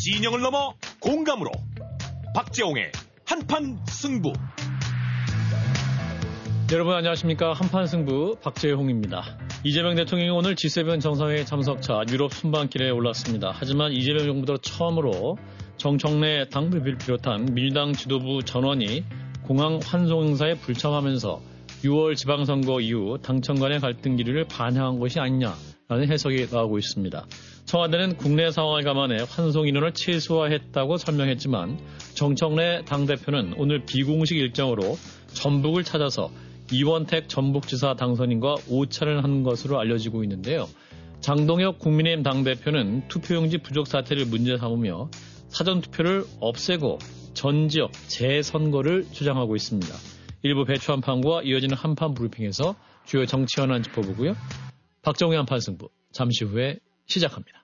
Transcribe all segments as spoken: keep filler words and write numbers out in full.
진영을 넘어 공감으로 박재홍의 한판 승부. 여러분 안녕하십니까. 한판 승부 박재홍입니다. 이재명 대통령이 오늘 지 세븐 정상회의 참석차 유럽 순방길에 올랐습니다. 하지만 이재명 정부 들어 처음으로 정청래 당대표를 비롯한 민주당 지도부 전원이 공항 환송 행사에 불참하면서 유월 지방선거 이후 당청 간의 갈등 기류를 반영한 것이 아니냐라는 해석이 나오고 있습니다. 청와대는 국내 상황을 감안해 환송 인원을 최소화했다고 설명했지만 정청래 당대표는 오늘 비공식 일정으로 전북을 찾아서 이원택 전북지사 당선인과 오찬을 한 것으로 알려지고 있는데요. 장동혁 국민의힘 당대표는 투표용지 부족 사태를 문제 삼으며 사전투표를 없애고 전지역 재선거를 주장하고 있습니다. 일부 배추 한판과 이어지는 한판 브리핑에서 주요 정치 현안 짚어보고요. 박정희 한판 승부 잠시 후에 시작합니다.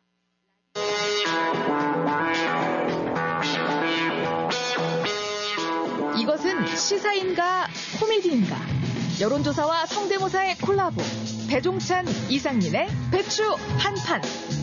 이것은 시사인가 코미디인가? 여론조사와 성대모사의 콜라보. 배종찬, 이상민의 배추 한판.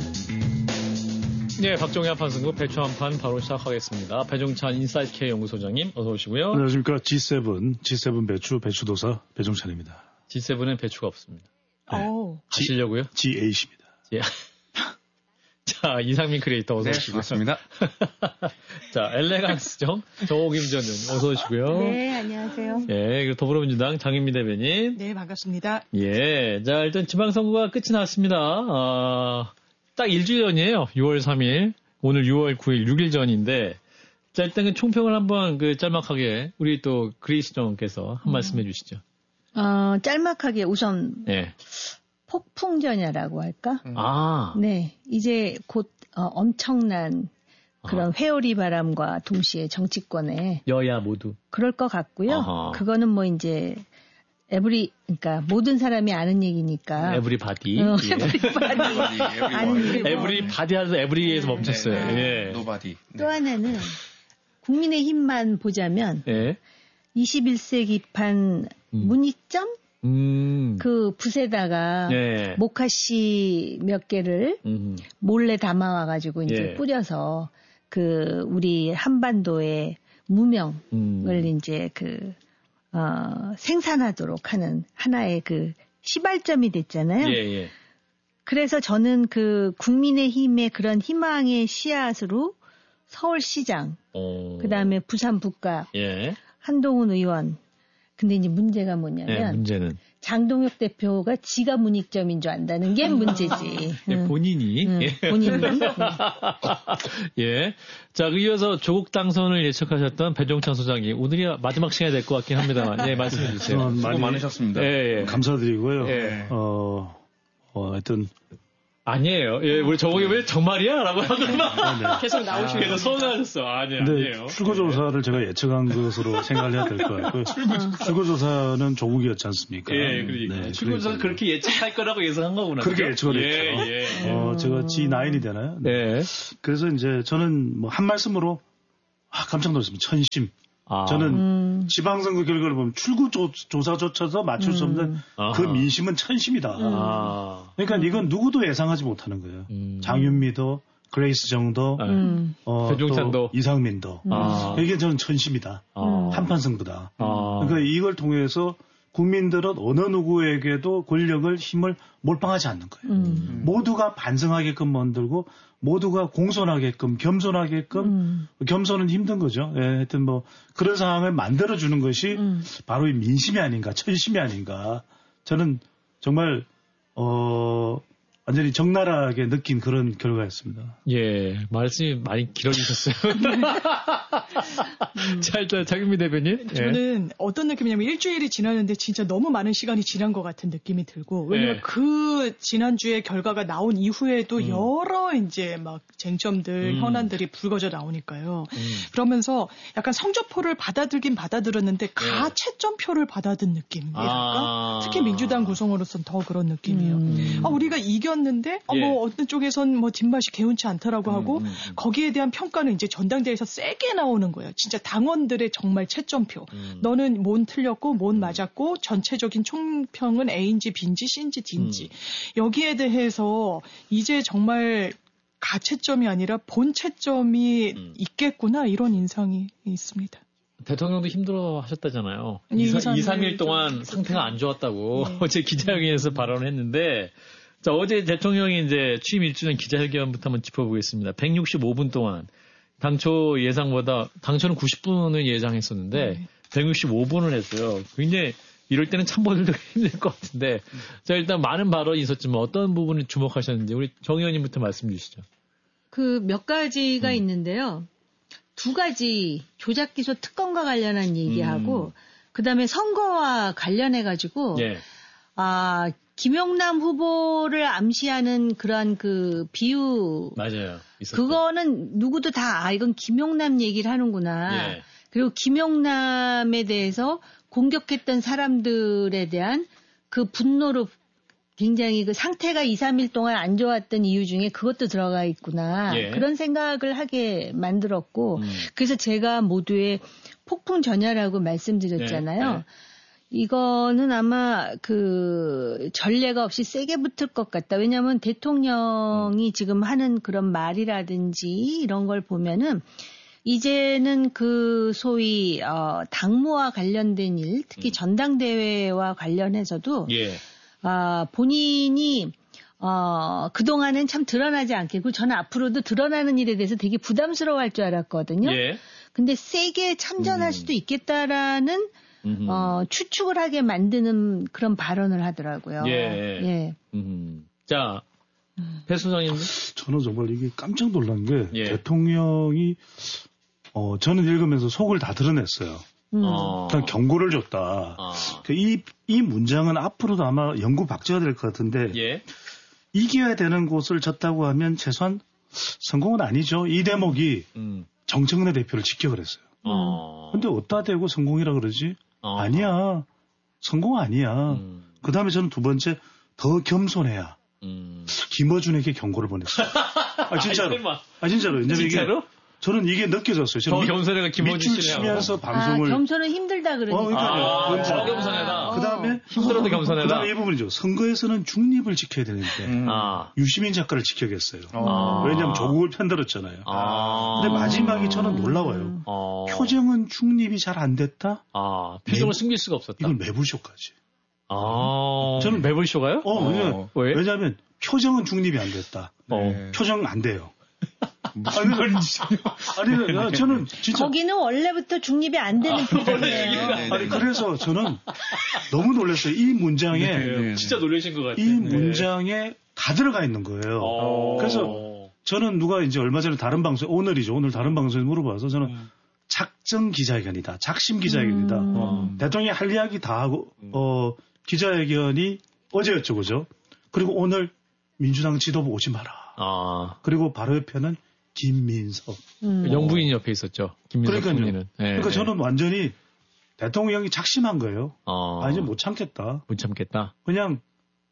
네, 박정희 한판 승부 배추 한판 바로 시작하겠습니다. 배종찬 인사이트 K 연구소장님 어서 오시고요. 안녕하십니까. 지 세븐, 지 세븐 배추, 배추도사 배종찬입니다. 지 세븐은 배추가 없습니다. 네. 가시려고요? 지 에잇입니다. 예. 자, 이상민 크리에이터 어서 네, 오시고요. 반갑습니다. 자, 엘레강스정 정호김 전 의원 어서 오시고요. 네, 안녕하세요. 예, 그리고 더불어민주당 장인미 대변인. 네, 반갑습니다. 예, 자, 일단 지방선거가 끝이 났습니다. 아, 딱 일주일 전이에요. 유월 삼일. 오늘 유월 구일, 육 일 전인데, 자, 일단 그 총평을 한번 그 짤막하게 우리 또 그레이스 정께서 한 음. 말씀 해주시죠. 어, 짤막하게 우선. 예. 폭풍전야라고 할까? 음. 아. 네, 이제 곧 어, 엄청난 그런 아. 회오리 바람과 동시에 정치권에 여야 모두 그럴 것 같고요. 아하. 그거는 뭐 이제 에브리 그러니까 모든 사람이 아는 얘기니까. 에브리 바디. 어, 예. 에브리 바디. 아는 얘기고. 에브리 바디 하면서 에브리에서 멈췄어요. 네, 네. 예. 노바디. 또 네. 하나는 국민의힘만 보자면 예. 이십일 세기판 음. 문익점 음. 그 붓에다가 네. 모카씨 몇 개를 음. 몰래 담아와가지고 이제 예. 뿌려서 그 우리 한반도의 무명을 음. 이제 그 어, 생산하도록 하는 하나의 그 시발점이 됐잖아요. 예, 예. 그래서 저는 그 국민의힘의 그런 희망의 씨앗으로 서울시장, 오. 그다음에 부산 북각, 예. 한동훈 의원. 근데 이제 문제가 뭐냐면 네, 문제는 장동혁 대표가 지가 문익점인 줄 안다는 게 문제지. 네, 응. 본인이. 응, 예. 본인이. 예. 자, 이어서 조국 당선을 예측하셨던 배종찬 소장이 오늘이 마지막 시간이 될 것 같긴 합니다만, 예, 말씀해 주세요. 수고 많이 많으셨습니다. 예, 예. 감사드리고요. 예. 어, 어, 하여튼. 아니에요. 예, 우리 저보기 왜 정말이야? 라고 하더만. 계속 나오시고. 계속 서운하셨어. 아니에요. 아니에요. 출구조사를 제가 예측한 것으로 생각을 해야 될 것 같고요. 출구조사는 조국이었지 않습니까? 예, 그러니까. 네, 출구조사가 그렇게 예측할 거라고 예상한 거구나. 그렇게 예측을 예, 했죠. 예. 어, 제가 지 나인이 되나요? 네. 그래서 이제 저는 뭐 한 말씀으로 아, 깜짝 놀랐습니다. 천심. 아. 저는 음. 지방선거 결과를 보면 출구조사조차도 맞출 수 없는 음. 그 민심은 천심이다. 아. 그러니까 이건 누구도 예상하지 못하는 거예요. 음. 장윤미도, 그레이스 정도, 음. 어, 배종찬도, 이상민도. 아. 이게 저는 천심이다. 아. 한판 승부다. 아. 그러니까 이걸 통해서 국민들은 어느 누구에게도 권력을 힘을 몰빵하지 않는 거예요. 음. 모두가 반성하게끔 만들고 모두가 공손하게끔 겸손하게끔 음. 겸손은 힘든 거죠. 예, 하여튼 뭐 그런 상황을 만들어주는 것이 음. 바로 이 민심이 아닌가 천심이 아닌가 저는 정말 어 완전히 적나라하게 느낀 그런 결과였습니다. 예, 말씀이 많이 길어지셨어요. 음. 자, 일단 장윤미 대변인. 저는 예. 어떤 느낌이냐면 일주일이 지났는데 진짜 너무 많은 시간이 지난 것 같은 느낌이 들고 왜냐면 예. 그 지난주에 결과가 나온 이후에도 음. 여러 이제 막 쟁점들, 음. 현안들이 불거져 나오니까요. 음. 그러면서 약간 성적표를 받아들긴 받아들였는데 예. 가채점표를 받아든 느낌이랄까? 아. 특히 민주당 구성으로서는 더 그런 느낌이에요. 음. 아, 우리가 이겼 는데 어, 예. 뭐 어떤 쪽에선 뭐 뒷맛이 개운치 않더라고 하고 음, 음, 음. 거기에 대한 평가는 이제 전당대회에서 세게 나오는 거예요. 진짜 당원들의 정말 채점표. 음. 너는 뭔 틀렸고 뭔 음. 맞았고 전체적인 총평은 A인지 B인지 C인지 D인지 음. 여기에 대해서 이제 정말 가채점이 아니라 본채점이 음. 있겠구나 이런 인상이 있습니다. 대통령도 힘들어 하셨다잖아요. 이, 삼 일 동안 상태가 안 좋았다고 네. 어제 기자회견에서 발언을 했는데 자, 어제 대통령이 이제 취임 일 주년 기자회견부터 한번 짚어보겠습니다. 백육십오 분 동안 당초 예상보다 당초는 구십 분을 예상했었는데 네. 백육십오 분을 했어요. 굉장히 이럴 때는 참모들도 힘들 것 같은데 자, 일단 많은 발언이 있었지만 어떤 부분을 주목하셨는지 우리 정 의원님부터 말씀 주시죠. 그 몇 가지가 음. 있는데요. 두 가지 조작기소 특검과 관련한 얘기하고 음. 그다음에 선거와 관련해가지고 예. 아 김용남 후보를 암시하는 그런 그 비유 맞아요. 있었죠. 그거는 누구도 다 아 이건 김용남 얘기를 하는구나. 예. 그리고 김용남에 대해서 공격했던 사람들에 대한 그 분노로 굉장히 그 상태가 이, 삼 일 동안 안 좋았던 이유 중에 그것도 들어가 있구나. 예. 그런 생각을 하게 만들었고 음. 그래서 제가 모두의 폭풍 전야라고 말씀드렸잖아요. 네. 네. 이거는 아마 그 전례가 없이 세게 붙을 것 같다. 왜냐하면 대통령이 음. 지금 하는 그런 말이라든지 이런 걸 보면은 이제는 그 소위 어, 당무와 관련된 일, 특히 음. 전당대회와 관련해서도 예. 아, 본인이 어, 그동안은 참 드러나지 않겠고 저는 앞으로도 드러나는 일에 대해서 되게 부담스러워할 줄 알았거든요. 예. 근데 세게 참전할 음. 수도 있겠다라는 어, 추측을 하게 만드는 그런 발언을 하더라고요. 예. 예. 음. 자, 배 소장님. 저는 정말 이게 깜짝 놀란 게 예. 대통령이 어, 저는 읽으면서 속을 다 드러냈어요. 음. 그냥 경고를 줬다. 아. 이, 이 문장은 앞으로도 아마 연구 박제가 될 것 같은데 예. 이겨야 되는 곳을 졌다고 하면 최소한 성공은 아니죠. 이 대목이 음. 정청래 대표를 지켜그랬어요. 아. 근데 어디다 대고 성공이라 그러지? 아. 아니야. 성공 아니야. 음. 그 다음에 저는 두 번째 더 겸손해야. 음. 김어준에게 경고를 보냈어요. 아 진짜로. 아 진짜로. 왜냐면 진짜로? 이게 저는 이게 느껴졌어요. 저는 더 겸손해가 김어준 밑줄 치면서 방송을. 아, 겸손은 힘들다 그러니까. 어, 그러니까요. 아, 더 겸손해라. 그 다음에 힘들어도 겸손해라. 그 다음에 이 부분이죠. 선거에서는 중립을 지켜야 되는데 음. 아. 유시민 작가를 지켜야겠어요. 아. 왜냐하면 조국을 편들었잖아요. 아. 근데 마지막에 저는 놀라워요. 아. 표정은 중립이 잘 안 됐다. 아. 표정을 숨길 수가 없었다. 이건 매불쇼까지. 아. 저는 매불쇼가요? 어, 어. 왜? 왜냐하면 표정은 중립이 안 됐다. 어. 표정 안 돼요. 무슨 말이지? 아니, 아니, 저는 진짜. 거기는 원래부터 중립이 안 되는 표정이에요. 아니, 그래서 저는 너무 놀랐어요. 이 문장에. 네, 네, 네. 진짜 놀라신 것 같아요. 이 문장에 다 들어가 있는 거예요. 오. 그래서 저는 누가 이제 얼마 전에 다른 방송, 오늘이죠. 오늘 다른 방송에 물어봐서 저는 음. 작정 기자회견이다. 작심 기자회견이다. 음. 대통령이 할 이야기 다 하고, 어, 기자회견이 어제였죠. 그죠? 그리고 오늘 민주당 지도부 오지 마라. 아. 그리고 바로 옆에는 김민석. 음. 영부인 옆에 있었죠. 김민석 그러니까요. 네, 그러니까 네. 저는 완전히 대통령이 작심한 거예요. 아, 아 이제 못 참겠다. 못 참겠다. 그냥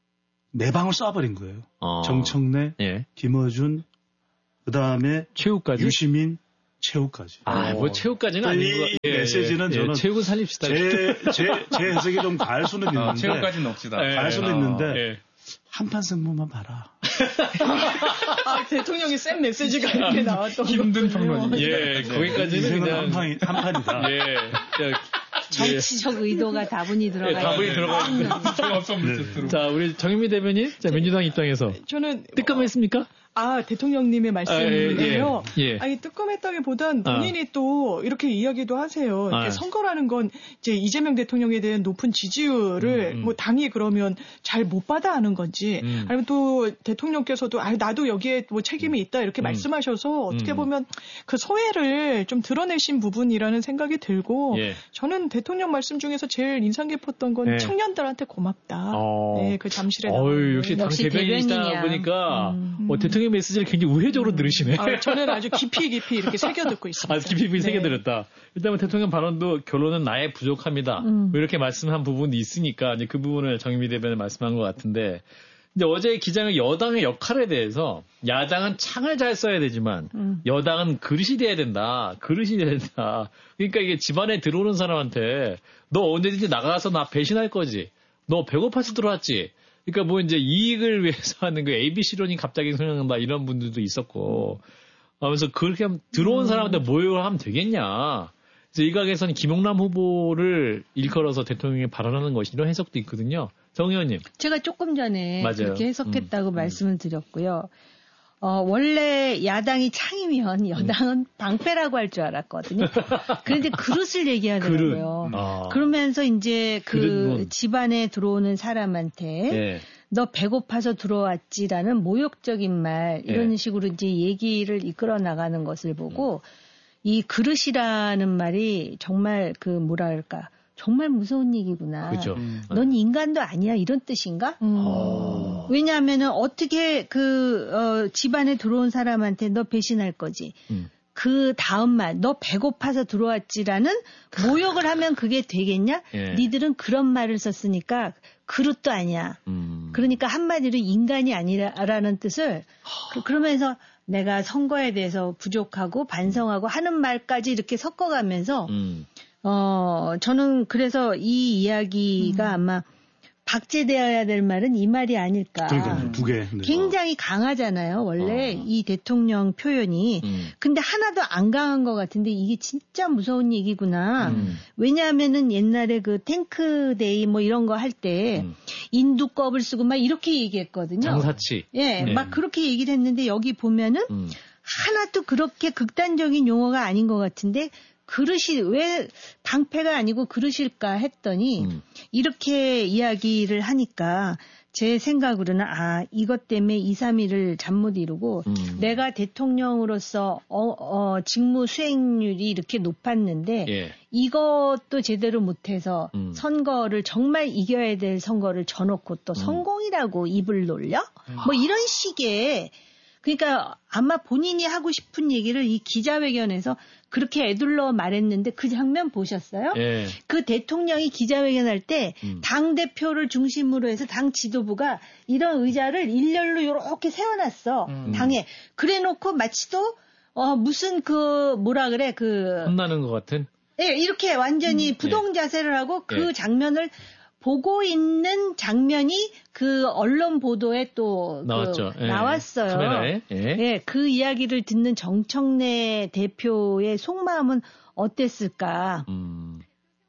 내 방을 쏴버린 거예요. 아. 정청래, 예. 김어준, 그 다음에 최후까지, 유시민, 최후까지. 아, 뭐 최후까지는 아니고 이 예, 메시지는 예, 저는 최후 살립시다. 제, 제, 제 해석이 좀 가할 수는 있는데. 아, 최후까지는 없시다. 가할 수는 아, 있는데. 예. 한판 승부만 봐라. 아, 대통령이 센 메시지가 이렇게 나왔던 힘든 평론. 예, 거기까지는 그냥 한판, 한판이다. 예. 정치적 의도가 다분히 들어가 있는. 예, 다분히 들어가 있는. 네. 자, 우리 정인미 대변인, 자, 민주당 입장에서 저는 뜨끔했습니까? 아, 대통령님의 말씀이에요. 아, 예, 예. 아니, 뜨끔했다기보단 본인이 아. 또 이렇게 이야기도 하세요. 이렇게 아. 선거라는 건 이제 이재명 대통령에 대한 높은 지지율을 음, 음. 뭐 당이 그러면 잘 못 받아 하는 건지 음. 아니면 또 대통령께서도 아, 나도 여기에 뭐 책임이 있다 이렇게 음. 말씀하셔서 어떻게 보면 그 소외를 좀 드러내신 부분이라는 생각이 들고 예. 저는 대통령 말씀 중에서 제일 인상 깊었던 건 예. 청년들한테 고맙다. 어. 네, 그 잠실에 나온 역시 당 대변인이시다 보니까 음. 어, 대통령 메시지를 굉장히 우회적으로 들으시네. 아, 저는 아주 깊이 깊이 이렇게 새겨듣고 있습니다. 아, 깊이 깊이 네. 새겨들었다. 일단은 대통령 발언도 결론은 나의 부족합니다. 음. 이렇게 말씀한 부분도 있으니까 이제 그 부분을 정인미 대변인 말씀한 것 같은데 근데 어제 기자는 여당의 역할에 대해서 야당은 창을 잘 써야 되지만 음. 여당은 그릇이 돼야 된다. 그릇이 돼야 된다. 그러니까 이게 집안에 들어오는 사람한테 너 언제든지 나가서 나 배신할 거지. 너 배고파서 들어왔지. 그러니까 뭐 이제 이익을 위해서 하는 그 에이비씨론이 갑자기 생각난다 이런 분들도 있었고, 하면서 그렇게 하면 들어온 사람한테 모욕을 하면 되겠냐. 그래서 일각에서는 김용남 후보를 일컬어서 대통령이 발언하는 것이 이런 해석도 있거든요. 정 의원님. 제가 조금 전에 맞아요. 그렇게 해석했다고 음. 말씀을 드렸고요. 어, 원래 야당이 창이면 여당은 방패라고 할 줄 알았거든요. 그런데 그릇을 얘기하더라고요. 아. 그러면서 이제 그 집안에 들어오는 사람한테 네. 너 배고파서 들어왔지라는 모욕적인 말 이런 네. 식으로 이제 얘기를 이끌어 나가는 것을 보고 음. 이 그릇이라는 말이 정말 그 뭐랄까 정말 무서운 얘기구나. 그렇죠. 음. 넌 인간도 아니야 이런 뜻인가? 음. 어. 왜냐하면은 어떻게 그 어, 집안에 들어온 사람한테 너 배신할 거지. 음. 그 다음 말 너 배고파서 들어왔지라는 모욕을 하면 그게 되겠냐? 예. 니들은 그런 말을 썼으니까 그릇도 아니야. 음. 그러니까 한마디로 인간이 아니라라는 뜻을 그, 그러면서 내가 선거에 대해서 부족하고 반성하고 하는 말까지 이렇게 섞어가면서 음. 어, 저는 그래서 이 이야기가 음. 아마 박제되어야 될 말은 이 말이 아닐까. 그러니까요, 두 개. 네. 굉장히 강하잖아요, 원래 어. 이 대통령 표현이. 음. 근데 하나도 안 강한 것 같은데 이게 진짜 무서운 얘기구나. 음. 왜냐하면은 옛날에 그 탱크데이 뭐 이런 거 할 때 음. 인두껍을 쓰고 막 이렇게 얘기했거든요. 장사치. 예, 네. 막 그렇게 얘기를 했는데 여기 보면은 음. 하나도 그렇게 극단적인 용어가 아닌 것 같은데 그릇이 왜 방패가 아니고 그릇일까 했더니 음. 이렇게 이야기를 하니까 제 생각으로는 아 이것 때문에 이, 삼 일을 잠 못 이루고 음. 내가 대통령으로서 어, 어, 직무 수행률이 이렇게 높았는데 예. 이것도 제대로 못해서 음. 선거를 정말 이겨야 될 선거를 져놓고 또 음. 성공이라고 입을 놀려? 음. 뭐 이런 식의 그러니까 아마 본인이 하고 싶은 얘기를 이 기자회견에서 그렇게 애둘러 말했는데 그 장면 보셨어요? 예. 그 대통령이 기자회견할 때 음. 당대표를 중심으로 해서 당 지도부가 이런 의자를 일렬로 이렇게 세워놨어. 음. 당에. 그래놓고 마치도 어 무슨 그 뭐라 그래 그 혼나는 것 같은? 예, 이렇게 완전히 음. 부동 자세를 하고 그 예. 장면을 보고 있는 장면이 그 언론 보도에 또 나왔죠. 그 예. 나왔어요. 카메라에. 예. 예, 그 이야기를 듣는 정청래 대표의 속마음은 어땠을까? 음.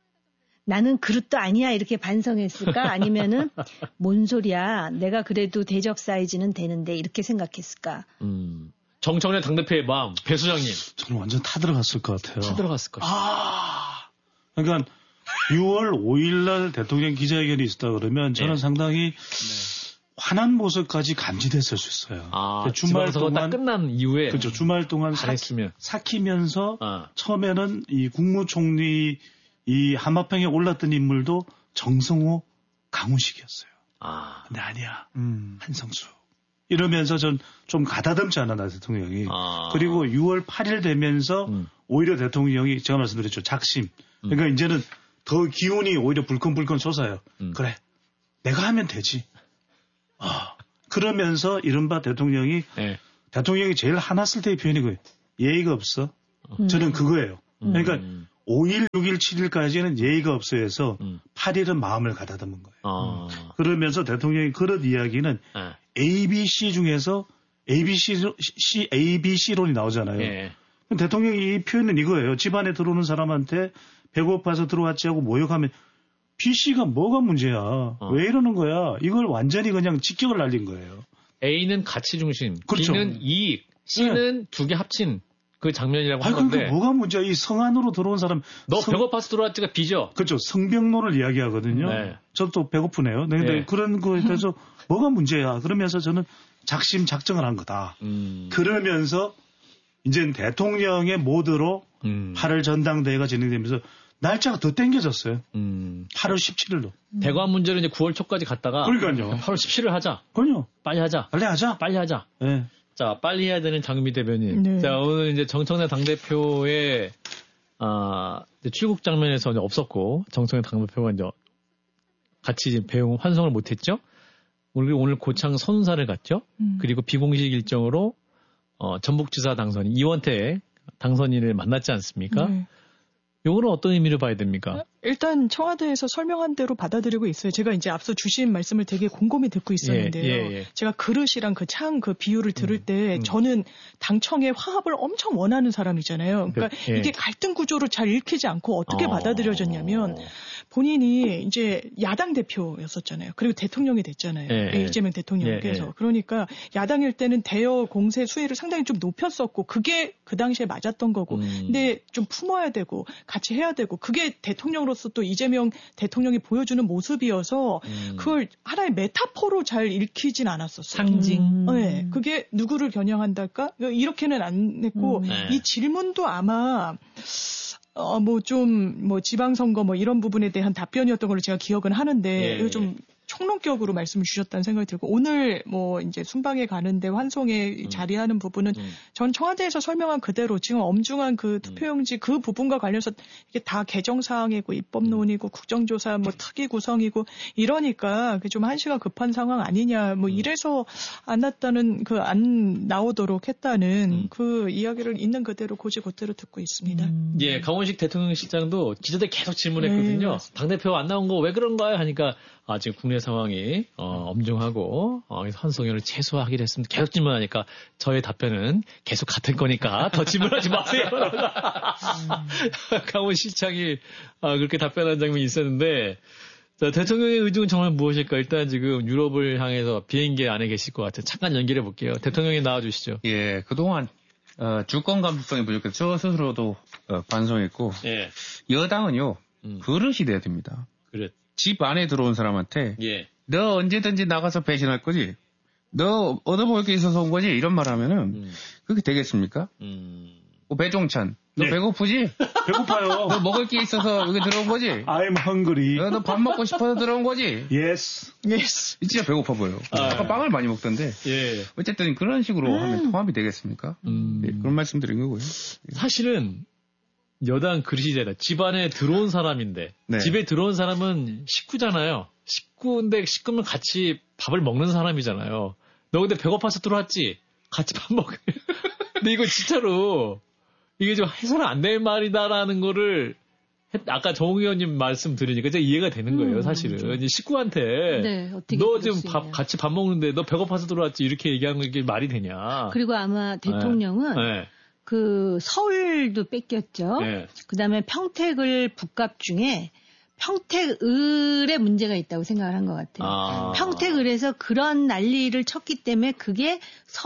나는 그릇도 아니야 이렇게 반성했을까? 아니면은 뭔 소리야? 내가 그래도 대적 사이즈는 되는데 이렇게 생각했을까? 음. 정청래 당대표의 마음, 배 소장님. 저는 완전 타들어갔을 것 같아요. 타들어갔을 것 같아요. 아, 그러니까. 유월 오일 날 대통령 기자회견이 있었다 그러면 저는 네. 상당히 네. 화난 모습까지 감지됐을 수 있어요. 아, 주말 동안 끝난 이후에 그렇죠. 주말 동안 삭히, 삭히면서 아. 처음에는 이 국무총리 이 하마평에 올랐던 인물도 정성호, 강훈식이었어요. 아, 근데 아니야, 음. 한성수. 이러면서 전 좀 가다듬지 않았나 대통령이. 아. 그리고 유월 팔일 되면서 음. 오히려 대통령이 제가 말씀드렸죠. 작심. 그러니까 음. 이제는 더 기운이 오히려 불끈불끈 솟아요. 음. 그래, 내가 하면 되지. 아, 그러면서 이른바 대통령이 네. 대통령이 제일 화났을 때의 표현이 그 예의가 없어. 음. 저는 그거예요. 음. 그러니까 오일, 육일, 칠일까지는 예의가 없어 해서 음. 팔일은 마음을 가다듬은 거예요. 아. 그러면서 대통령이 그런 이야기는 아. 에이비씨 중에서 에이비씨, 에이비씨론이 나오잖아요. 네. 대통령이 이 표현은 이거예요. 집안에 들어오는 사람한테 배고파서 들어왔지 하고 모욕하면 B씨가 뭐가 문제야? 어. 왜 이러는 거야? 이걸 완전히 그냥 직격을 날린 거예요. A는 가치 중심, 그렇죠. B는 이익, C는 네. 두 개 합친 그 장면이라고 한 건데. 그러니까 뭐가 문제야? 이 성 안으로 들어온 사람. 너 성... 배고파서 들어왔지가 B죠? 그렇죠. 성병론을 이야기하거든요. 네. 저도 배고프네요. 근데 네. 그런 거에 대해서 뭐가 문제야? 그러면서 저는 작심 작정을 한 거다. 음. 그러면서 이제 대통령의 모드로 음. 팔월 전당대회가 진행되면서 날짜가 더 땡겨졌어요. 음. 팔월 십칠일로. 음. 대관 문제를 이제 구월 초까지 갔다가. 그러니까요. 팔월 십칠일 하자. 그럼요. 빨리 하자. 빨리 하자. 빨리 하자. 네. 자, 빨리 해야 되는 장미 대변인. 네. 자, 오늘 이제 정청래 당대표의, 아, 출국 장면에서 이제 없었고, 정청래 당대표가 이제 같이 배웅 환송을 못했죠. 우리 오늘 고창 선사를 갔죠. 음. 그리고 비공식 일정으로 어, 전북지사 당선인 이원태 당선인을 만났지 않습니까? 네. 요거는 어떤 의미를 봐야 됩니까? 일단 청와대에서 설명한 대로 받아들이고 있어요. 제가 이제 앞서 주신 말씀을 되게 곰곰이 듣고 있었는데요. 예, 예, 예. 제가 그릇이랑 그 창 그 비유를 들을 음, 때 음. 저는 당청의 화합을 엄청 원하는 사람이잖아요. 그러니까 예. 이게 갈등 구조를 잘 읽히지 않고 어떻게 어... 받아들여졌냐면 본인이 이제 야당 대표였었잖아요. 그리고 대통령이 됐잖아요. 예, 이재명 대통령께서. 예, 예. 그러니까 야당일 때는 대여 공세 수위를 상당히 좀 높였었고 그게 그 당시에 맞았던 거고. 음. 근데 좀 품어야 되고 같이 해야 되고 그게 대통령으로서 또 이재명 대통령이 보여주는 모습이어서 음. 그걸 하나의 메타포로 잘 읽히진 않았었어요. 상징. 음. 네, 그게 누구를 겨냥한달까? 이렇게는 안 했고 음. 네. 이 질문도 아마 어, 뭐 좀 뭐 지방선거 뭐 이런 부분에 대한 답변이었던 걸로 제가 기억은 하는데 예. 좀 총론격으로 말씀을 주셨다는 생각이 들고 오늘 뭐 이제 순방에 가는데 환송에 음. 자리하는 부분은 음. 전 청와대에서 설명한 그대로 지금 엄중한 그 투표용지 음. 그 부분과 관련해서 이게 다 개정사항이고 입법론이고 국정조사 뭐 특위 구성이고 이러니까 그게 좀 한시가 급한 상황 아니냐 뭐 이래서 안 났다는 그 안 나오도록 했다는 음. 그 이야기를 있는 그대로 고지고대로 듣고 있습니다. 음. 예, 강원식 대통령실장도 기자들 계속 질문했거든요. 네, 당대표 안 나온 거 왜 그런가요? 하니까 아, 지금 국내 상황이, 어, 엄중하고, 어, 환송연을 최소화하기로 했습니다. 계속 질문하니까 저의 답변은 계속 같은 거니까 더 질문하지 마세요. 강원 실장이, 아, 그렇게 답변한 장면이 있었는데, 자, 대통령의 의중은 정말 무엇일까? 일단 지금 유럽을 향해서 비행기 안에 계실 것 같아요. 잠깐 연결해 볼게요. 대통령이 나와주시죠. 예, 그동안, 어, 주권 감수성이 부족해서 저 스스로도, 어, 반성했고, 예. 여당은요, 음. 그릇이 돼야 됩니다. 그릇. 집 안에 들어온 사람한테 예. 너 언제든지 나가서 배신할 거지? 너 얻어볼 게 있어서 온 거지? 이런 말 하면은 음. 그게 되겠습니까? 음. 어, 배종찬 너 네. 배고프지? 배고파요. 너 먹을 게 있어서 여기 들어온 거지? I'm hungry. 너, 너 밥 먹고 싶어서 들어온 거지? Yes. Yes. 진짜 배고파 보여. 아, 아까 빵을 많이 먹던데. 예. 어쨌든 그런 식으로 음. 하면 통합이 되겠습니까? 음. 네, 그런 말씀 드린 거고요. 사실은 여당 그릇이잖아요. 집 안에 들어온 사람인데 네. 집에 들어온 사람은 식구잖아요. 식구인데 식구면 같이 밥을 먹는 사람이잖아요. 너 근데 배고파서 들어왔지? 같이 밥 먹어. 근데 이거 진짜로 이게 좀 해서는 안 될 말이다라는 거를 아까 정 의원님 말씀 들으니까 제가 이해가 되는 거예요. 음, 사실은 이제 식구한테 네, 너 지금 밥 같이 밥 먹는데 너 배고파서 들어왔지 이렇게 얘기하는 게 말이 되냐? 그리고 아마 대통령은 네. 네. 그 서울도 뺏겼죠. 네. 그다음에 평택을 북갑 중에 평택을에 문제가 있다고 생각을 한 것 같아요. 아. 평택을에서 그런 난리를 쳤기 때문에 그게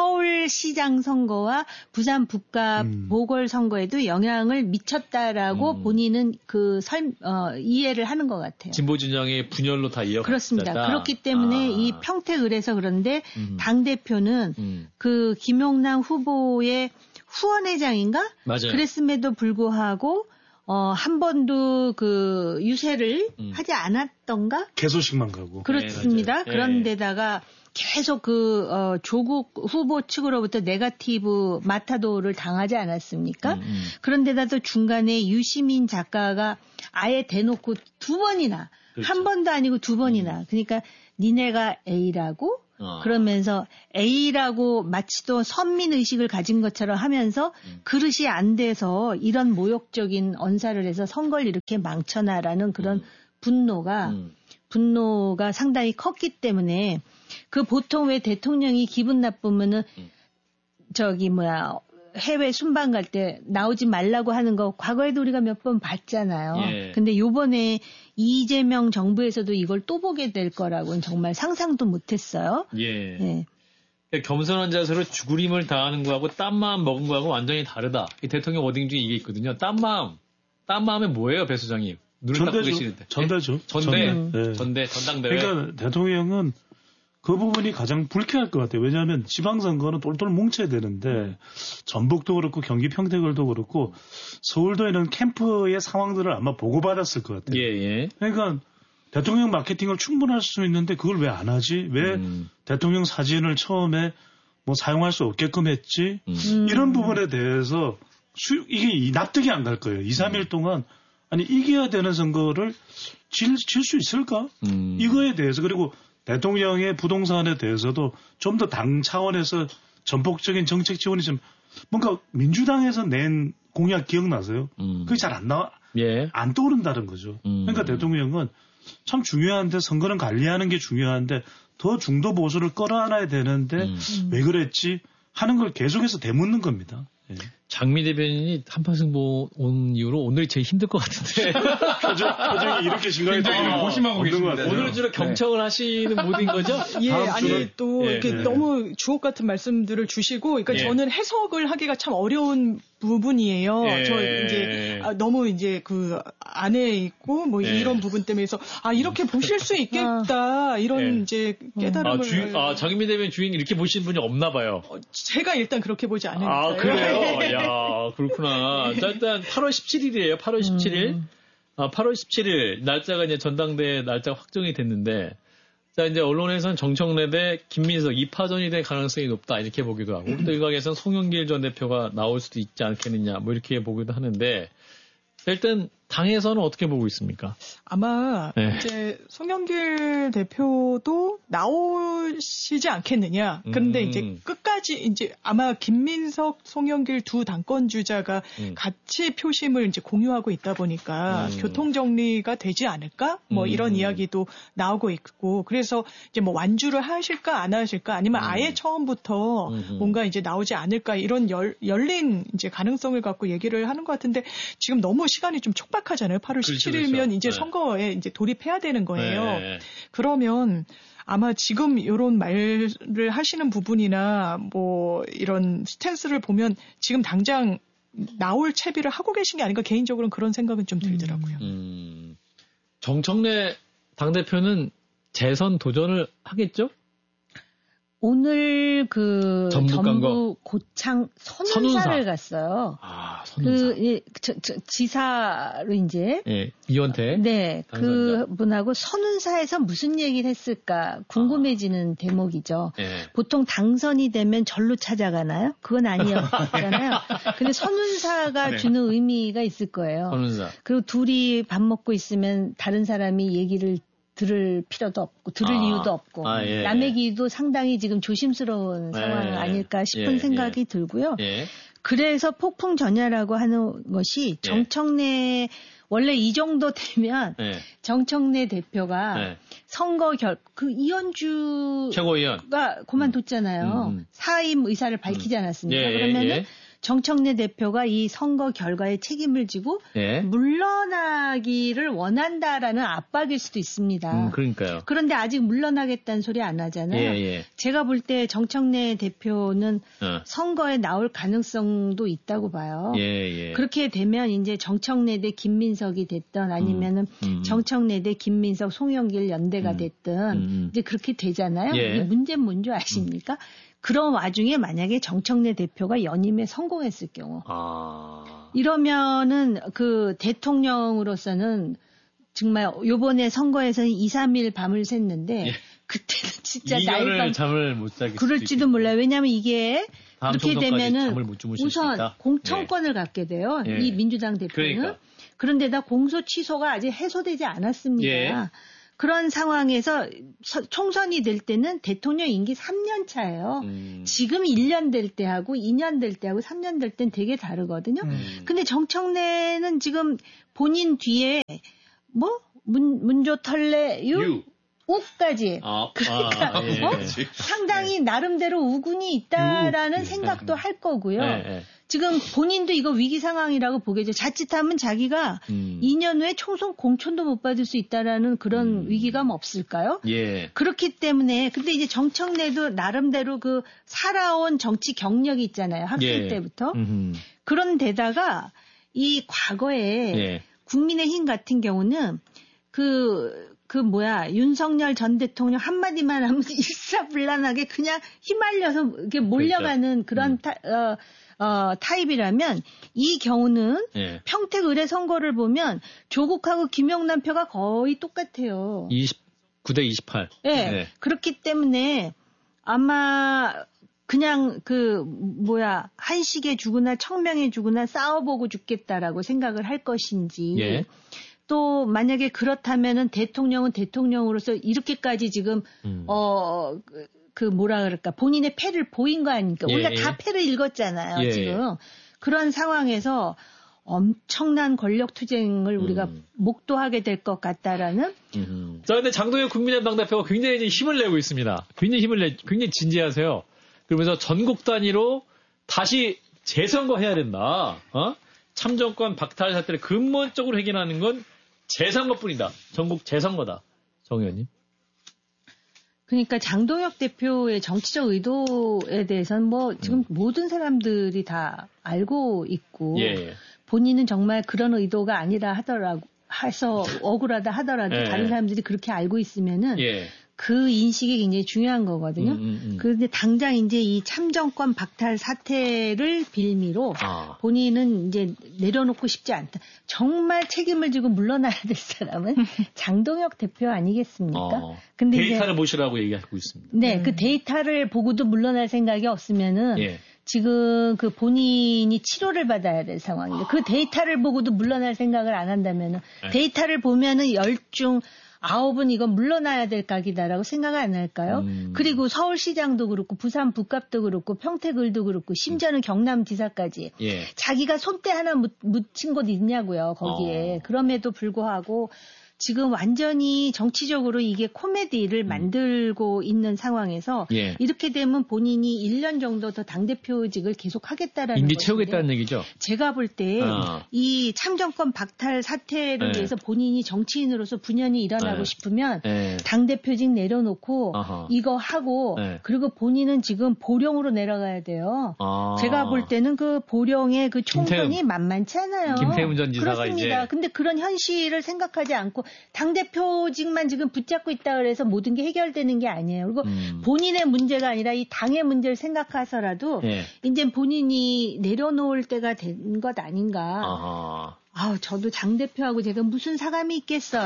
서울시장 선거와 부산 북갑 음. 보궐선거에도 영향을 미쳤다라고 음. 본인은 그 설, 어, 이해를 하는 것 같아요. 진보 진영의 분열로 다 이어갔다. 그렇습니다. 그렇기 때문에 아. 이 평택을에서 그런데 음. 당대표는 음. 그 김용남 후보의 후원회장인가? 맞아요. 그랬음에도 불구하고 어, 한 번도 그 유세를 음. 하지 않았던가? 개소식만 가고. 그렇습니다. 네, 그런데다가 계속 그 어, 조국 후보 측으로부터 네거티브 마타도를 당하지 않았습니까? 음, 음. 그런데다도 중간에 유시민 작가가 아예 대놓고 두 번이나 그렇죠. 한 번도 아니고 두 번이나 음. 그러니까 니네가 A라고 어. 그러면서 A라고 마치 또 선민의식을 가진 것처럼 하면서 음. 그릇이 안 돼서 이런 모욕적인 언사를 해서 선거를 이렇게 망쳐놔라는 그런 음. 분노가 음. 분노가 상당히 컸기 때문에 그 보통 왜 대통령이 기분 나쁘면은 음. 저기 뭐야 해외 순방 갈 때 나오지 말라고 하는 거 과거에도 우리가 몇 번 봤잖아요. 예. 근데 요번에 이재명 정부에서도 이걸 또 보게 될 거라고는 정말 상상도 못했어요. 예. 예. 그러니까 겸손한 자세로 죽으림을 다하는 거하고 딴 마음 먹은 거하고 완전히 다르다. 이 대통령 워딩 중에 이게 있거든요. 딴 마음. 딴 마음이 뭐예요, 배 소장님? 눈을 닦고 계시는데. 전대죠. 전대. 전대. 전대. 전당대회. 그러니까 대통령은 그 부분이 가장 불쾌할 것 같아요. 왜냐하면 지방선거는 똘똘 뭉쳐야 되는데 전북도 그렇고 경기 평택을도 그렇고 서울도 이런 캠프의 상황들을 아마 보고받았을 것 같아요. 예, 예. 그러니까 대통령 마케팅을 충분할 수 있는데 그걸 왜 안 하지? 왜 음. 대통령 사진을 처음에 뭐 사용할 수 없게끔 했지? 음. 이런 부분에 대해서 수, 이게 납득이 안 갈 거예요. 이, 삼 일 동안 아니 이겨야 되는 선거를 질 수 있을까? 음. 이거에 대해서 그리고 대통령의 부동산에 대해서도 좀 더 당 차원에서 전폭적인 정책 지원이 좀 뭔가 민주당에서 낸 공약 기억나세요? 음. 그게 잘 안 나와 예. 안 떠오른다는 거죠. 음. 그러니까 대통령은 참 중요한데 선거는 관리하는 게 중요한데 더 중도 보수를 끌어안아야 되는데 음. 왜 그랬지 하는 걸 계속해서 되묻는 겁니다. 예. 장미 대변인이 한판 승부 온 이후로 오늘이 제일 힘들 것 같은데. 표정, 표정이 이렇게 심각했다고 고심하고 계십니다. 오늘 주로 경청을 네. 하시는 모드인 거죠? 예, 아니 또 예. 이렇게 네. 너무 주옥 같은 말씀들을 주시고, 그러니까 예. 저는 해석을 하기가 참 어려운 부분이에요. 예. 저 이제 아, 너무 이제 그 안에 있고 뭐 예. 이런 부분 때문에 해서 아 이렇게 보실 수 있겠다 이런 예. 이제 깨달음을. 아, 주인, 아 장미 대변인 주인 이렇게 보신 분이 없나 봐요. 어, 제가 일단 그렇게 보지 않으니까요. 아 그래요? 야 그렇구나. 자, 일단 팔월 십칠일이에요. 팔월 십칠일. 음. 아, 팔월 십칠일 날짜가 이제 전당대회 날짜가 확정이 됐는데, 자 이제 언론에서는 정청래 대 김민석 이 파전이 될 가능성이 높다 이렇게 보기도 하고, 또 일각에서는 송영길 전 대표가 나올 수도 있지 않겠느냐 뭐 이렇게 보기도 하는데, 일단 당에서는 어떻게 보고 있습니까? 아마 네. 이제 송영길 대표도 나오시지 않겠느냐. 그런데 음. 이제 끝까지 이제 아마 김민석, 송영길 두 당권 주자가 음. 같이 표심을 이제 공유하고 있다 보니까 음. 교통 정리가 되지 않을까? 뭐 음. 이런 이야기도 나오고 있고, 그래서 이제 뭐 완주를 하실까 안 하실까, 아니면 음. 아예 처음부터 음. 뭔가 이제 나오지 않을까, 이런 열, 열린 이제 가능성을 갖고 얘기를 하는 것 같은데, 지금 너무 시간이 좀 촉박 하잖아요. 팔월 십칠일이면 그렇죠. 이제 네. 선거에 이제 돌입해야 되는 거예요. 네. 그러면 아마 지금 이런 말을 하시는 부분이나 뭐 이런 스탠스를 보면 지금 당장 나올 채비를 하고 계신 게 아닌가, 개인적으로는 그런 생각은 좀 들더라고요. 음, 정청래 당대표는 재선 도전을 하겠죠? 오늘 그 전북 고창 선운사를 선운사. 갔어요. 아, 선운사. 그 예, 저, 저, 지사로 이제 예, 이원태. 네, 그 분하고 선운사에서 무슨 얘기를 했을까 궁금해지는 아. 대목이죠. 예. 보통 당선이 되면 절로 찾아가나요? 그건 아니었잖아요. 근데 선운사가 네. 주는 의미가 있을 거예요. 선운사. 그리고 둘이 밥 먹고 있으면 다른 사람이 얘기를 들을 필요도 없고 들을 아, 이유도 없고 아, 예, 남의 기도 상당히 지금 조심스러운 네, 상황 아닐까 싶은 예, 생각이 예. 들고요. 예. 그래서 폭풍 전야라고 하는 것이 정청래 원래 이 정도 되면 예. 정청래 대표가 예. 선거 결 그 이현주가 최고위원 그만뒀잖아요. 음, 음. 사임 의사를 밝히지 않았습니까? 예, 그러면은 예. 정청래 대표가 이 선거 결과에 책임을 지고 예. 물러나기를 원한다라는 압박일 수도 있습니다. 음, 그러니까요. 그런데 아직 물러나겠다는 소리 안 하잖아요. 예, 예. 제가 볼 때 정청래 대표는 어. 선거에 나올 가능성도 있다고 봐요. 예, 예. 그렇게 되면 이제 정청래 대 김민석이 됐든 아니면은 음, 음. 정청래 대 김민석, 송영길 연대가 음, 됐든 음. 이제 그렇게 되잖아요. 예. 이 문제는 뭔지 아십니까? 음. 그런 와중에 만약에 정청래 대표가 연임에 성공했을 경우, 아... 이러면은 그 대통령으로서는 정말 요번에 선거에서는 이, 삼 일 밤을 샜는데, 예. 그때는 진짜 날밤 잠을 못 자겠을 그럴지도 몰라요. 왜냐하면 이게 그렇게 되면은 우선 공천권을 예. 갖게 돼요. 예. 이 민주당 대표는. 그러니까. 그런데다 공소 취소가 아직 해소되지 않았습니다. 예. 그런 상황에서 총선이 될 때는 대통령 임기 삼 년 차예요. 음. 지금 일 년 될 때하고 이 년 될 때하고 삼 년 될 땐 되게 다르거든요. 음. 근데 정청래는 지금 본인 뒤에 뭐 문, 문조 털레 유, 유. 우까지 아, 그러니까 아, 예. 어? 상당히 네. 나름대로 우군이 있다라는 유. 생각도 네. 할 거고요. 네, 네. 지금 본인도 이거 위기 상황이라고 보겠죠. 자칫하면 자기가 음. 이 년 후에 총선 공천도 못 받을 수 있다라는 그런 음. 위기감 없을까요? 예. 그렇기 때문에 근데 이제 정청래도 나름대로 그 살아온 정치 경력이 있잖아요. 학생 예. 때부터. 음흠. 그런 데다가 이 과거에 예. 국민의힘 같은 경우는 그 그 뭐야 윤석열 전 대통령 한마디만 하면 일사불란하게 그냥 휘말려서 이렇게 몰려가는 그렇죠. 그런 음. 타, 어, 어, 타입이라면 이 경우는 예. 평택 의뢰 선거를 보면 조국하고 김영남 표가 거의 똑같아요. 이십구 대 이십팔. 네. 네. 그렇기 때문에 아마 그냥 그 뭐야 한식에 죽으나 청명에 죽으나 싸워보고 죽겠다라고 생각을 할 것인지 예. 또 만약에 그렇다면은 대통령은 대통령으로서 이렇게까지 지금 음. 어. 그 뭐라 그럴까 본인의 패를 보인 거 아닙니까? 예, 우리가 예. 다 패를 읽었잖아요. 예, 지금 예. 그런 상황에서 엄청난 권력 투쟁을 우리가 음. 목도하게 될 것 같다라는. 음. 자, 근데 장동혁 국민의당 대표가 굉장히 이제 힘을 내고 있습니다. 굉장히 힘을 내, 굉장히 진지하세요. 그러면서 전국 단위로 다시 재선거해야 된다. 어? 참정권 박탈 사태를 근본적으로 해결하는 건 재선거뿐이다. 전국 재선거다. 정 의원님. 그러니까 장동혁 대표의 정치적 의도에 대해서는 뭐 지금 음. 모든 사람들이 다 알고 있고 예. 본인은 정말 그런 의도가 아니라 하더라고 해서 억울하다 하더라도 예. 다른 사람들이 그렇게 알고 있으면은 예. 그 인식이 굉장히 중요한 거거든요. 음, 음, 음. 그런데 당장 이제 이 참정권 박탈 사태를 빌미로 아. 본인은 이제 내려놓고 싶지 않다. 정말 책임을 지고 물러나야 될 사람은 장동혁 대표 아니겠습니까? 어. 근데 데이터를 이제, 보시라고 얘기하고 있습니다. 네, 음. 그 데이터를 보고도 물러날 생각이 없으면은 예. 지금 그 본인이 치료를 받아야 될 상황인데 그 데이터를 보고도 물러날 생각을 안 한다면은 네. 데이터를 보면은 열중 아홉은 이건 물러나야 될 각이다라고 생각을 안 할까요? 음. 그리고 서울시장도 그렇고 부산 북갑도 그렇고 평택을도 그렇고 심지어는 경남지사까지 예. 자기가 손대 하나 묻, 묻힌 곳 있냐고요 거기에. 어. 그럼에도 불구하고 지금 완전히 정치적으로 이게 코미디를 음. 만들고 있는 상황에서 예. 이렇게 되면 본인이 일 년 정도 더 당대표직을 계속 하겠다라는 임기 채우겠다는 얘기죠. 제가 볼 때 이 어. 참정권 박탈 사태를 네. 위해서 본인이 정치인으로서 분연히 일어나고 네. 싶으면 네. 당대표직 내려놓고 어허. 이거 하고 네. 그리고 본인은 지금 보령으로 내려가야 돼요. 아. 제가 볼 때는 그 보령의 그 총선이 김태훈. 만만치 않아요. 김태훈 전 지사가 그렇습니다. 이제. 근데 그런 현실을 생각하지 않고 당대표직만 지금 붙잡고 있다 그래서 모든 게 해결되는 게 아니에요. 그리고 음. 본인의 문제가 아니라 이 당의 문제를 생각하서라도 예. 이제 본인이 내려놓을 때가 된 것 아닌가. 아하. 아우, 저도 장 대표하고 제가 무슨 사감이 있겠어요.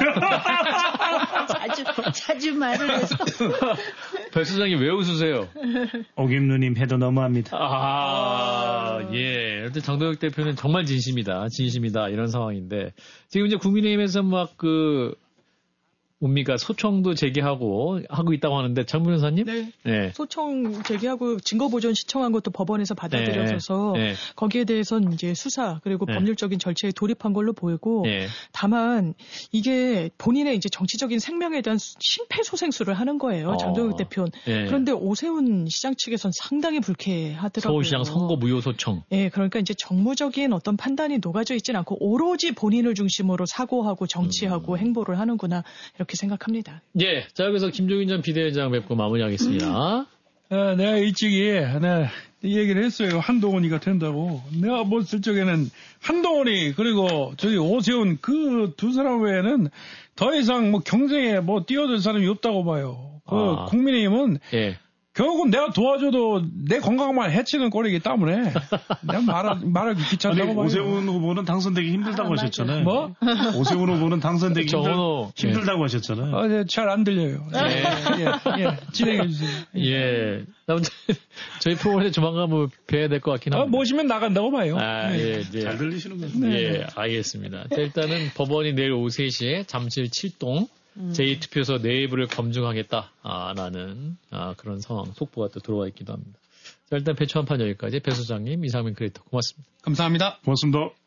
자주, 자주 말을 해서. 배 수장님 왜 웃으세요? 오김누님 해도 너무합니다. 아, 아, 예. 근데 장동혁 대표는 정말 진심이다. 진심이다. 이런 상황인데. 지금 이제 국민의힘에서 막 그, 뭡니까 소청도 제기하고 하고 있다고 하는데 장 변호사님? 네. 네. 소청 제기하고 증거 보존 신청한 것도 법원에서 받아들여져서 네. 네. 거기에 대해서는 이제 수사 그리고 네. 법률적인 절차에 돌입한 걸로 보이고 네. 다만 이게 본인의 이제 정치적인 생명에 대한 심폐소생술을 하는 거예요. 어. 장동혁 대표는. 네. 그런데 오세훈 시장 측에서는 상당히 불쾌하더라고요. 서울시장 선거 무효 소청. 네, 그러니까 이제 정무적인 어떤 판단이 녹아져 있지는 않고 오로지 본인을 중심으로 사고하고 정치하고 음. 행보를 하는구나. 이렇게 생각합니다. 예. 자, 여기서 김종인 전 비대위원장 뵙고 마무리하겠습니다. 아, 내가 일찍이 하나 얘기를 했어요. 한동훈이가 된다고. 내가 봤을 적에는 한동훈이 그리고 저기 오세훈 그 두 사람 외에는 더 이상 뭐 경쟁에 뭐 뛰어들 사람이 없다고 봐요. 그 아. 국민의힘은 예. 결국은 내가 도와줘도 내 건강만 해치는 꼴이기 때문에 내가 말하, 말하기 귀찮다고 봐요. 오세훈 후보는 당선되기 힘들다고 아, 하셨잖아요. 뭐? 오세훈 후보는 당선되기 힘들, 힘들다고 예. 하셨잖아요. 아, 네, 잘 안 들려요. 예, 예, 예, 진행해 주세요. 예. 아무튼 저희 프로그램에 조만간 뭐 뵈야 될 것 같긴 합니다. 아, 모시면 나간다고 봐요. 아, 예, 예. 잘 들리시는군요. 네. 예, 알겠습니다. 자, 일단은 법원이 내일 오후 세 시에 잠실 칠동 음. 제이 투표소 내부를 검증하겠다, 아, 라는, 아, 그런 상황, 속보가 또 들어와 있기도 합니다. 자, 일단 배추 한판 여기까지 배 소장님, 이상민 크리에이터 고맙습니다. 감사합니다. 고맙습니다.